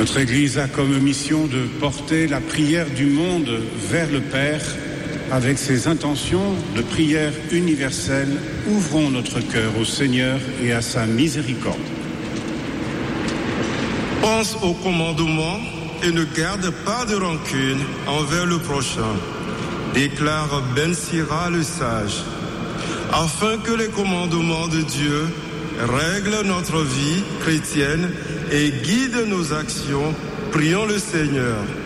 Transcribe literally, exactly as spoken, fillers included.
Notre Église a comme mission de porter la prière du monde vers le Père. Avec ces intentions de prière universelle, ouvrons notre cœur au Seigneur et à sa miséricorde. Pense au commandement et ne garde pas de rancune envers le prochain, déclare Ben Sira le sage, afin que les commandements de Dieu règlent notre vie chrétienne et guident nos actions. Prions le Seigneur.